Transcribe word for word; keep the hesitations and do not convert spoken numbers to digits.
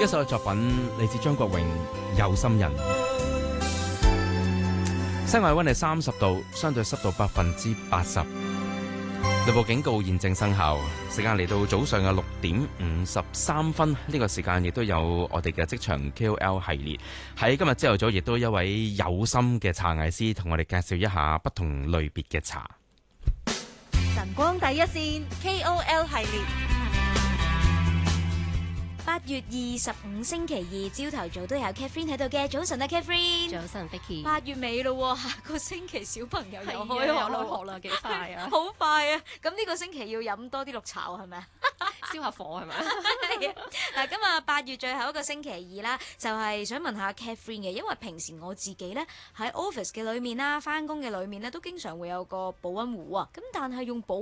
一首嘅作品嚟自張國榮《有心人》。室外溫係三十度，相對濕度百分之八十。雷暴警告現正生效，時間嚟到早上嘅六點五十三分。呢個時間亦都有我哋嘅職場 K O L 系列，喺今日朝頭早亦都有一位有心嘅茶藝師同我哋介紹一下不同類別嘅茶。 晨光第一線 K O L 系列。八月二十五星期二朝頭早都有 Catherine 喺度嘅，早晨啊 Catherine。 早晨 Vicky。 八月尾咯，下個星期小朋友又開學有開學啦，幾快啊！ 好快啊！咁呢個星期要飲多啲綠茶係咪啊？ 燒下火係咪？ 嗱，今日八月最後一個星期二啦，就係想問下 Catherine 嘅，因為平時我自己咧喺 office 嘅裏面啦，翻工嘅裏面咧都經常會有個保溫壺啊，咁但係用保